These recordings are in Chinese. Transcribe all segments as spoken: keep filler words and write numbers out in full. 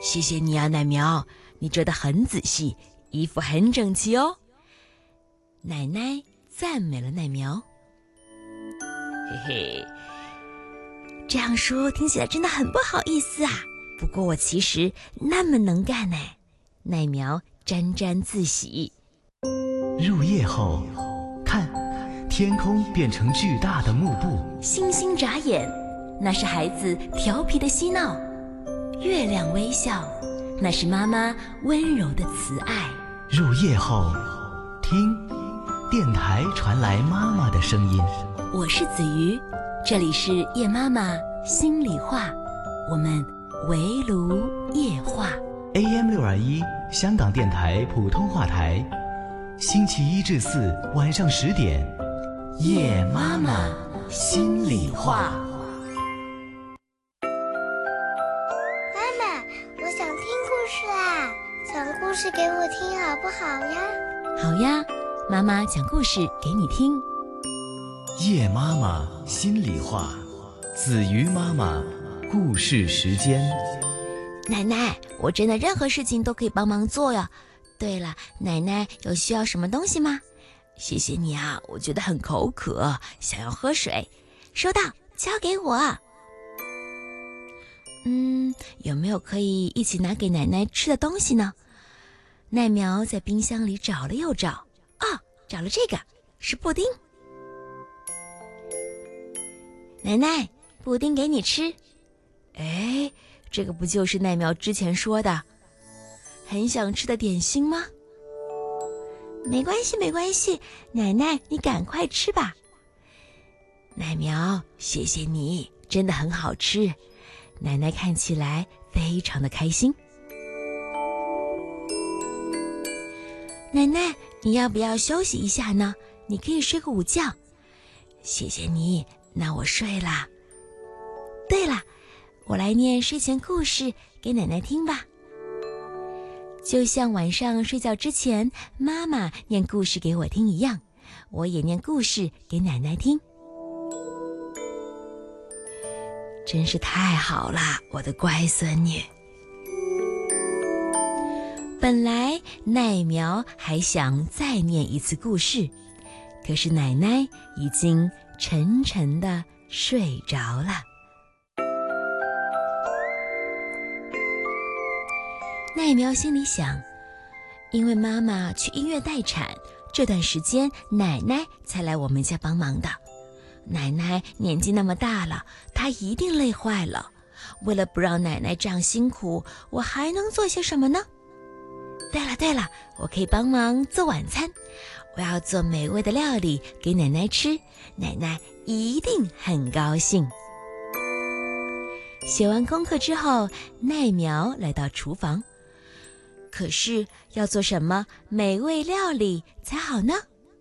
谢谢你啊，奶苗，你折得很仔细，衣服很整齐哦。奶奶赞美了奶苗。嘿嘿，这样说听起来真的很不好意思啊。不过我其实那么能干呢。奶苗沾沾自喜。 入夜后，看，天空变成巨大的幕布。 星星眨眼，那是孩子调皮的嬉闹；月亮微笑，那是妈妈温柔的慈爱。 入夜后，听，电台传来妈妈的声音。 我是子瑜，这里是夜妈妈心里话，我们围炉夜话。 A M 六二一，香港电台普通话台，星期一至四晚上十点，夜妈妈心里话。 妈妈，我想听故事啦，讲故事给我听好不好呀？ 好呀，妈妈讲故事给你听。 夜妈妈心里话，子瑜妈妈故事时间。 奶奶，我真的任何事情都可以帮忙做呀。对了，奶奶有需要什么东西吗？谢谢你啊，我觉得很口渴，想要喝水。收到，交给我。嗯，有没有可以一起拿给奶奶吃的东西呢？奈苗在冰箱里找了又找，哦，找了这个，是布丁。奶奶，布丁给你吃。哎，这个不就是奈苗之前说的很想吃的点心吗？没关系没关系，奶奶你赶快吃吧。奈苗，谢谢你，真的很好吃。奶奶看起来非常的开心。奶奶，你要不要休息一下呢？你可以睡个午觉。谢谢你，那我睡啦。对了，我来念睡前故事给奶奶听吧。就像晚上睡觉之前妈妈念故事给我听一样，我也念故事给奶奶听。真是太好了，我的乖孙女。本来奈苗还想再念一次故事，可是奶奶已经沉沉地睡着了。奈苗心里想，因为妈妈去医院待产，这段时间奶奶才来我们家帮忙的。奶奶年纪那么大了，她一定累坏了。为了不让奶奶这样辛苦，我还能做些什么呢？对了对了，我可以帮忙做晚餐。我要做美味的料理给奶奶吃，奶奶一定很高兴。写完功课之后，奈苗来到厨房。可是要做什么美味料理才好呢？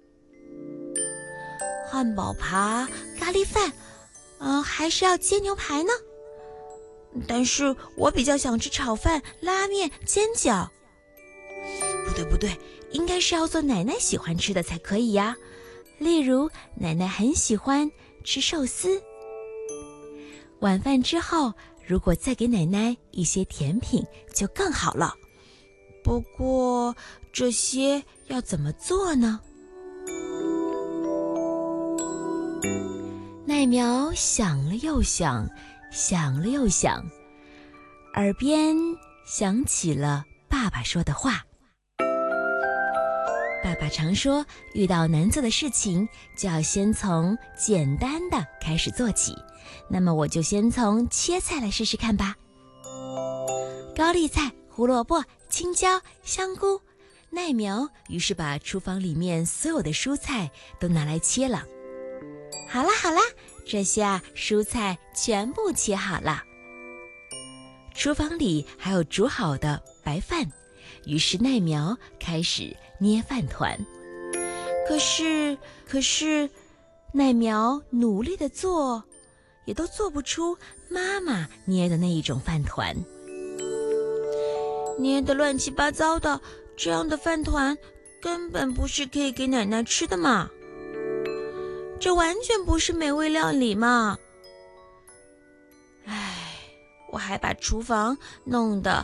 汉堡扒、咖喱饭，嗯、呃，还是要煎牛排呢？但是我比较想吃炒饭、拉面、煎饺。不对不对，应该是要做奶奶喜欢吃的才可以呀。例如，奶奶很喜欢吃寿司。晚饭之后，如果再给奶奶一些甜品，就更好了。不过，这些要怎么做呢？奈苗想了又想，想了又想，耳边响起了爸爸说的话。爸爸常说，遇到难做的事情，就要先从简单的开始做起。那么我就先从切菜来试试看吧。高丽菜、胡萝卜、青椒、香菇，奈苗于是把厨房里面所有的蔬菜都拿来切了。好啦好啦，这下蔬菜全部切好了。厨房里还有煮好的白饭，于是奈苗开始捏饭团。可是可是奈苗努力地做，也都做不出妈妈捏的那一种饭团。捏得乱七八糟的，这样的饭团根本不是可以给奶奶吃的嘛，这完全不是美味料理嘛。唉，我还把厨房弄得